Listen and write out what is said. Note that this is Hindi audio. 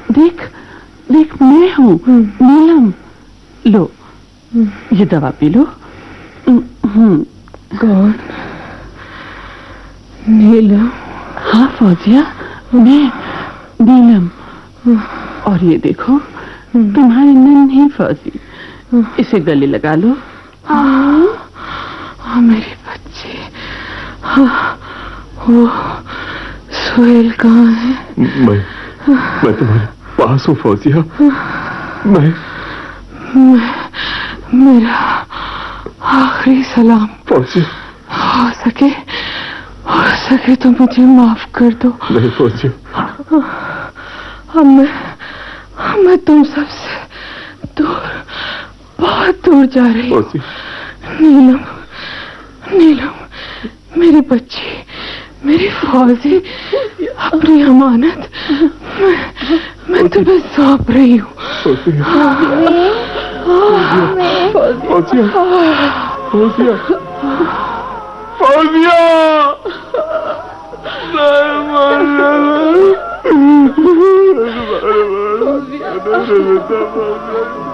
देख देख, मैं हूँ नीलम। लो ये दवा पी लो। कौन? नीलम? हाँ फौजिया, मैं नीलम। और ये देखो तुम्हारी नन्ही फौजी, इसे गले लगा लो। मेरे बच्चे। वो सोहेल कहाँ है? मैं तुम्हारे पास हूँ फौजिया। मेरा आखिरी सलाम। फौजिया, हो सके तो मुझे माफ कर दो। नहीं फौजिया, अब मैं तुम सबसे दूर, बहुत दूर जा रही हूँ। नीलम, मेरी बच्ची, मेरी फौजी, अपनी अमानत मैं तुम्हें सौंप रही हूँ। फौजिया